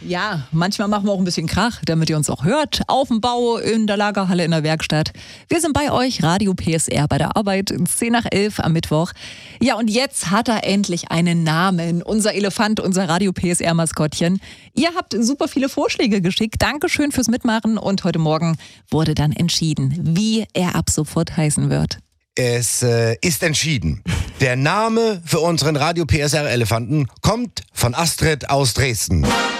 Ja, manchmal machen wir auch ein bisschen Krach, damit ihr uns auch hört. Auf dem Bau, in der Lagerhalle, in der Werkstatt. Wir sind bei euch, Radio PSR, bei der Arbeit, 10 nach 11 am Mittwoch. Ja, und jetzt hat er endlich einen Namen. Unser Elefant, unser Radio PSR-Maskottchen. Ihr habt super viele Vorschläge geschickt. Dankeschön fürs Mitmachen. Und heute Morgen wurde dann entschieden, wie er ab sofort heißen wird. Es ist entschieden. Der Name für unseren Radio PSR-Elefanten kommt von Astrid aus Dresden.